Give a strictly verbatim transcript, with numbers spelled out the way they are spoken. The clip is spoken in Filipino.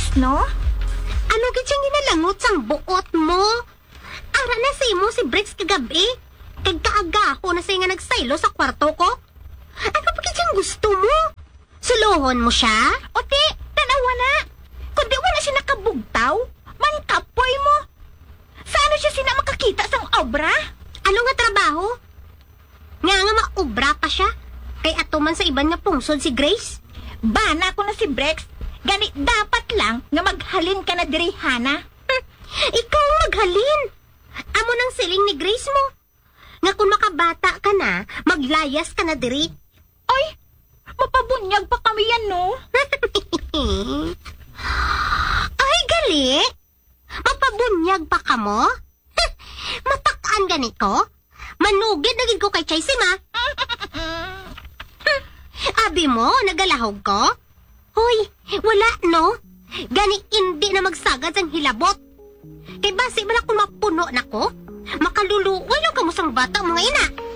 Brex, no? Ano gid siyang ginalangot sang buot mo? Ara na sa imo si Brex kagabi. Kag kaagaho na siya nga nagsaylo sa kwarto ko. Ano pa gid siyang gusto mo? Suluhon mo siya? O di, tanawa na. Kundi wala siya nakabugtaw, mankapoy mo. Saan siya sina makakita sang obra? Ano nga trabaho? Nga nga maubra pa siya. Kay atuman sa iban nga pungsod si Grace. Bana ko na si Brex. Gani dapat lang nga maghalin ka na diri, Hana. Hm, ikaw ang maghalin. Amo nang siling ni Grace mo. Nga kung makabata ka na, maglayas ka na diri. Ay, mapabunyag pa kami yan, no? Ay, gali. Mapabunyag pa ka mo? Mataan gani ko? Manugid na gid ko kay Chaysim, ha? Abi mo, nagalahog ko? Hoy, wala, no? Gani hindi na magsagad sang hilabot. Kay basi man ako mapuno na ko. Makaluluoy lang kamusang bata mga ina.